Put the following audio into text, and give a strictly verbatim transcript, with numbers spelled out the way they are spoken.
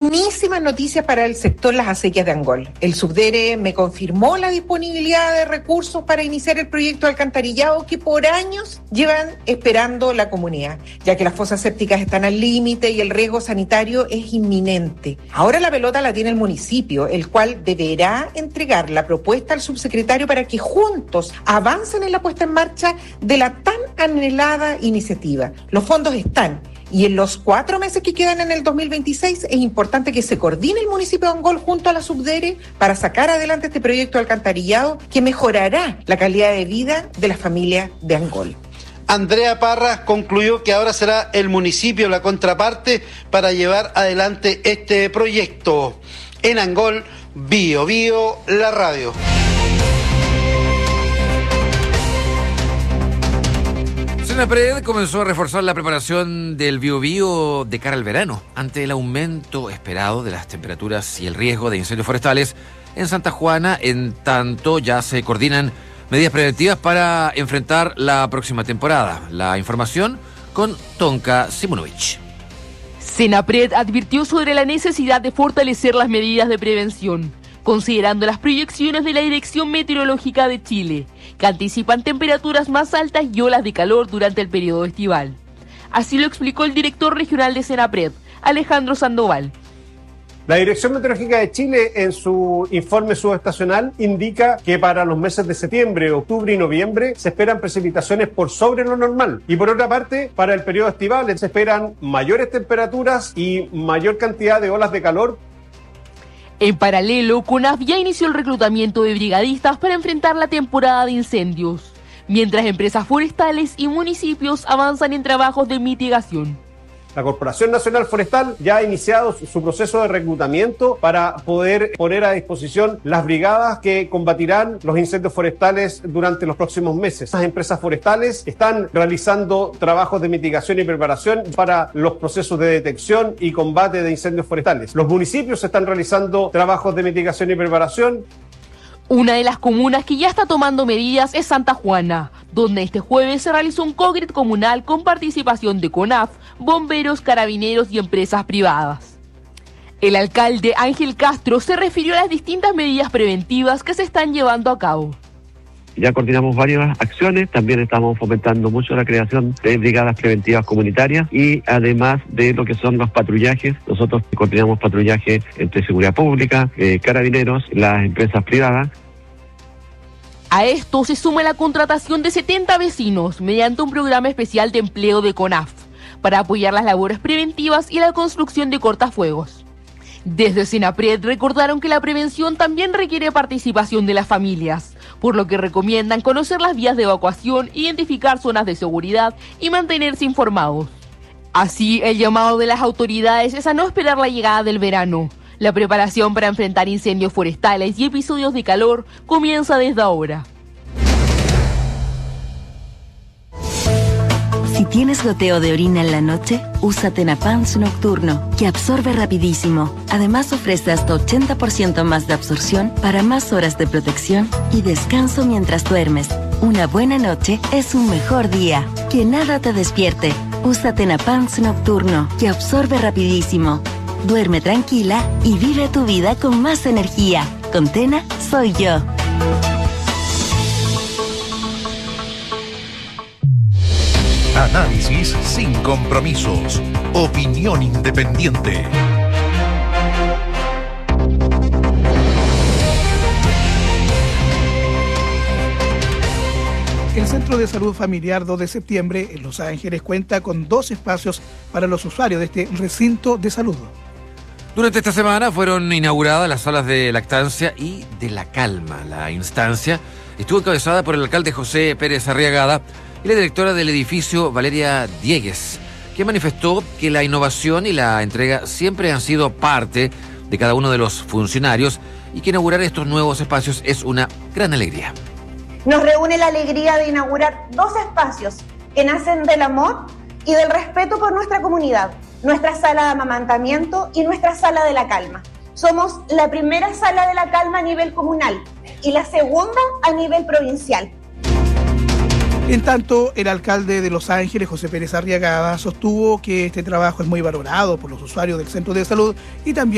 buenísimas noticias para el sector Las Acequias de Angol. El Subdere me confirmó la disponibilidad de recursos para iniciar el proyecto de alcantarillado que por años llevan esperando la comunidad, ya que las fosas sépticas están al límite y el riesgo sanitario es inminente. Ahora la pelota la tiene el municipio, el cual deberá entregar la propuesta al subsecretario para que juntos avancen en la puesta en marcha de la tan anhelada iniciativa. Los fondos están. Y en los cuatro meses que quedan en el dos mil veintiséis es importante que se coordine el municipio de Angol junto a la Subdere para sacar adelante este proyecto de alcantarillado que mejorará la calidad de vida de las familias de Angol. Andrea Parras concluyó que ahora será el municipio la contraparte para llevar adelante este proyecto. En Angol, Bio Bio, la radio. Senapred comenzó a reforzar la preparación del Biobío de cara al verano, ante el aumento esperado de las temperaturas y el riesgo de incendios forestales en Santa Juana. En tanto, ya se coordinan medidas preventivas para enfrentar la próxima temporada. La información con Tonka Simonovich. Senapred advirtió sobre la necesidad de fortalecer las medidas de prevención, considerando las proyecciones de la Dirección Meteorológica de Chile, que anticipan temperaturas más altas y olas de calor durante el periodo estival. Así lo explicó el director regional de Senapred, Alejandro Sandoval. La Dirección Meteorológica de Chile, en su informe subestacional, indica que para los meses de septiembre, octubre y noviembre se esperan precipitaciones por sobre lo normal. Y por otra parte, para el periodo estival se esperan mayores temperaturas y mayor cantidad de olas de calor. En paralelo, CONAF ya inició el reclutamiento de brigadistas para enfrentar la temporada de incendios, mientras empresas forestales y municipios avanzan en trabajos de mitigación. La Corporación Nacional Forestal ya ha iniciado su proceso de reclutamiento para poder poner a disposición las brigadas que combatirán los incendios forestales durante los próximos meses. Las empresas forestales están realizando trabajos de mitigación y preparación para los procesos de detección y combate de incendios forestales. Los municipios están realizando trabajos de mitigación y preparación. Una de las comunas que ya está tomando medidas es Santa Juana, donde este jueves se realizó un congreso comunal con participación de CONAF, bomberos, carabineros y empresas privadas. El alcalde Ángel Castro se refirió a las distintas medidas preventivas que se están llevando a cabo. Ya coordinamos varias acciones, también estamos fomentando mucho la creación de brigadas preventivas comunitarias y además de lo que son los patrullajes, nosotros coordinamos patrullaje entre seguridad pública, eh, carabineros, las empresas privadas. A esto se suma la contratación de setenta vecinos mediante un programa especial de empleo de CONAF para apoyar las labores preventivas y la construcción de cortafuegos. Desde Senapred recordaron que la prevención también requiere participación de las familias, por lo que recomiendan conocer las vías de evacuación, identificar zonas de seguridad y mantenerse informados. Así, el llamado de las autoridades es a no esperar la llegada del verano. La preparación para enfrentar incendios forestales y episodios de calor comienza desde ahora. Si tienes goteo de orina en la noche, usa Tenapans Nocturno, que absorbe rapidísimo. Además ofrece hasta ochenta por ciento más de absorción para más horas de protección y descanso mientras duermes. Una buena noche es un mejor día. Que nada te despierte. Usa Tenapans Nocturno, que absorbe rapidísimo. Duerme tranquila y vive tu vida con más energía. Con Tena, soy yo. Análisis sin compromisos. Opinión independiente. El Centro de Salud Familiar dos de septiembre en Los Ángeles cuenta con dos espacios para los usuarios de este recinto de salud. Durante esta semana fueron inauguradas las salas de lactancia y de la calma. La instancia estuvo encabezada por el alcalde José Pérez Arriagada y la directora del edificio, Valeria Diegues, que manifestó que la innovación y la entrega siempre han sido parte de cada uno de los funcionarios y que inaugurar estos nuevos espacios es una gran alegría. Nos reúne la alegría de inaugurar dos espacios que nacen del amor y del respeto por nuestra comunidad, nuestra sala de amamantamiento y nuestra sala de la calma. Somos la primera sala de la calma a nivel comunal y la segunda a nivel provincial. En tanto, el alcalde de Los Ángeles, José Pérez Arriagada, sostuvo que este trabajo es muy valorado por los usuarios del centro de salud y también